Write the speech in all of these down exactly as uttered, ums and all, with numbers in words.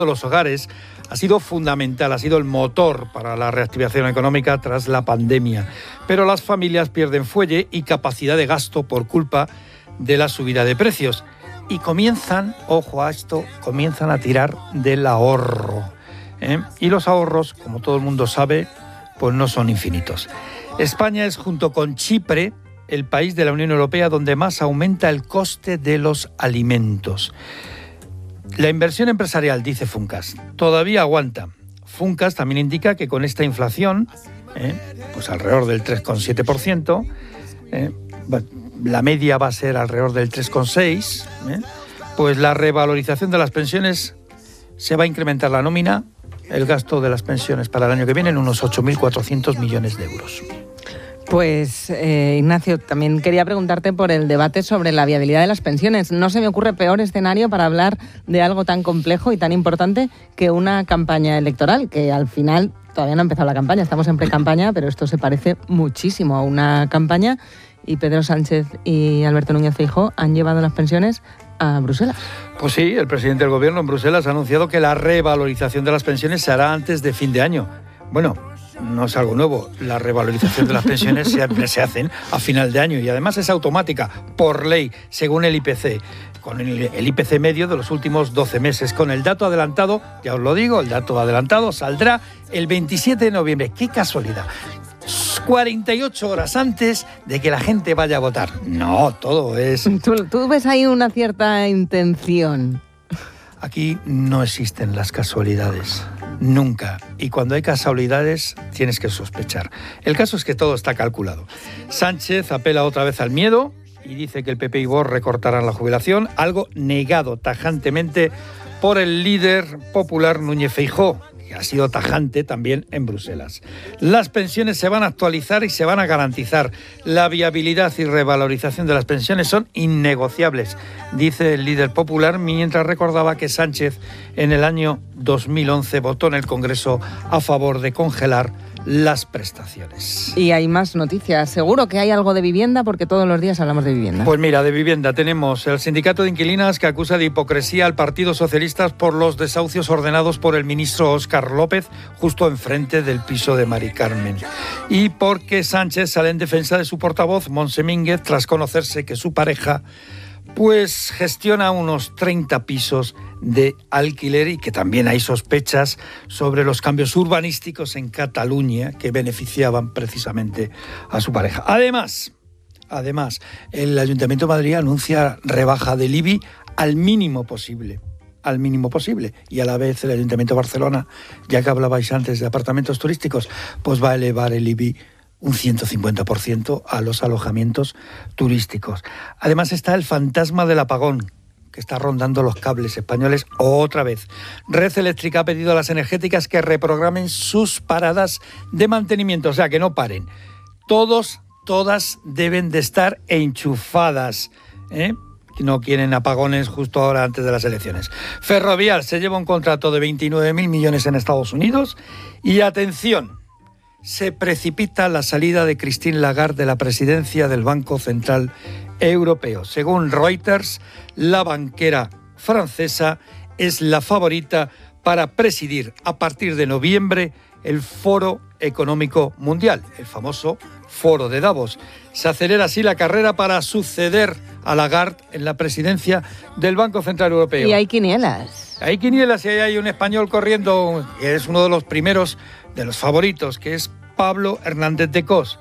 los hogares ha sido fundamental, ha sido el motor para la reactivación económica tras la pandemia. Pero las familias pierden fuelle y capacidad de gasto por culpa de la subida de precios. Y comienzan, ojo a esto, comienzan a tirar del ahorro. ¿eh? Y los ahorros, como todo el mundo sabe, pues no son infinitos. España es, junto con Chipre, el país de la Unión Europea donde más aumenta el coste de los alimentos. La inversión empresarial, dice Funcas, todavía aguanta. Funcas también indica que con esta inflación, eh, pues alrededor del tres coma siete por ciento, eh, la media va a ser alrededor del tres coma seis por ciento, eh, pues la revalorización de las pensiones se va a incrementar la nómina, el gasto de las pensiones para el año que viene en unos ocho mil cuatrocientos millones de euros. Pues, eh, Ignacio, también quería preguntarte por el debate sobre la viabilidad de las pensiones. No se me ocurre peor escenario para hablar de algo tan complejo y tan importante que una campaña electoral, que al final todavía no ha empezado la campaña, estamos en pre-campaña, pero esto se parece muchísimo a una campaña y Pedro Sánchez y Alberto Núñez Feijóo han llevado las pensiones a Bruselas. Pues sí, el presidente del gobierno en Bruselas ha anunciado que la revalorización de las pensiones se hará antes de fin de año. Bueno, no es algo nuevo, la revalorización de las pensiones siempre se hacen a final de año y además es automática, por ley, según el I P C, con el, el I P C medio de los últimos doce meses. Con el dato adelantado, ya os lo digo, el dato adelantado saldrá el veintisiete de noviembre. ¡Qué casualidad! cuarenta y ocho horas antes de que la gente vaya a votar. No, todo es... ¿Tú, tú ves ahí una cierta intención? Aquí no existen las casualidades, nunca. Y cuando hay casualidades, tienes que sospechar. El caso es que todo está calculado. Sánchez apela otra vez al miedo y dice que el P P y Vox recortarán la jubilación, algo negado tajantemente por el líder popular Núñez Feijóo, que ha sido tajante también en Bruselas. Las pensiones se van a actualizar y se van a garantizar. La viabilidad y revalorización de las pensiones son innegociables, dice el líder popular, mientras recordaba que Sánchez en el año dos mil once votó en el Congreso a favor de congelar las prestaciones. Y hay más noticias. Seguro que hay algo de vivienda porque todos los días hablamos de vivienda. Pues mira, de vivienda tenemos el sindicato de inquilinas que acusa de hipocresía al Partido Socialista por los desahucios ordenados por el ministro Óscar López justo enfrente del piso de Mari Carmen. Y porque Sánchez sale en defensa de su portavoz, Montse Mínguez, tras conocerse que su pareja pues gestiona unos treinta pisos de alquiler y que también hay sospechas sobre los cambios urbanísticos en Cataluña que beneficiaban precisamente a su pareja. Además, además, el Ayuntamiento de Madrid anuncia rebaja del I B I al mínimo posible. al mínimo posible. Y a la vez el Ayuntamiento de Barcelona, ya que hablabais antes de apartamentos turísticos, pues va a elevar el I B I un ciento cincuenta por ciento a los alojamientos turísticos. Además está el fantasma del apagón, que está rondando los cables españoles otra vez. Red Eléctrica ha pedido a las energéticas que reprogramen sus paradas de mantenimiento, o sea, que no paren. Todos, todas deben de estar enchufadas, ¿eh? No quieren apagones justo ahora antes de las elecciones. Ferrovial se lleva un contrato de veintinueve mil millones en Estados Unidos y, atención, se precipita la salida de Christine Lagarde de la presidencia del Banco Central Europeo. Según Reuters, la banquera francesa es la favorita para presidir a partir de noviembre el Foro Económico Mundial, el famoso Foro de Davos. Se acelera así la carrera para suceder a Lagarde en la presidencia del Banco Central Europeo. Y hay quinielas. Hay quinielas y hay un español corriendo, que es uno de los primeros, de los favoritos, que es Pablo Hernández de Cos.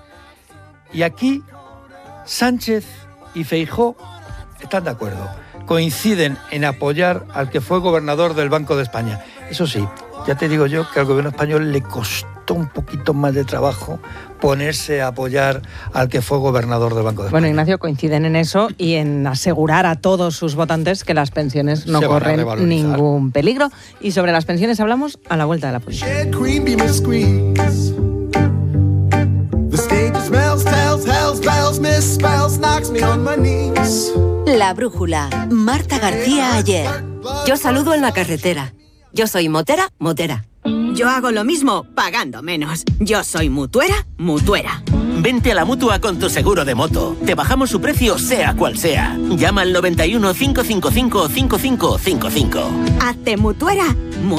Y aquí Sánchez y Feijóo están de acuerdo. Coinciden en apoyar al que fue gobernador del Banco de España. Eso sí, ya te digo yo que al gobierno español le costó un poquito más de trabajo ponerse a apoyar al que fue gobernador del Banco de España. Bueno, Ignacio, coinciden en eso y en asegurar a todos sus votantes que las pensiones no corren ningún peligro. Y sobre las pensiones hablamos a la vuelta de la publicidad. La brújula. Marta García Ayer. Yo saludo en la carretera. Yo soy motera, motera. Yo hago lo mismo, pagando menos. Yo soy mutuera, mutuera. Vente a la Mutua con tu seguro de moto. Te bajamos su precio sea cual sea. Llama al noventa y uno, cinco cinco cinco, cinco cinco cinco cinco. Hazte mutuera.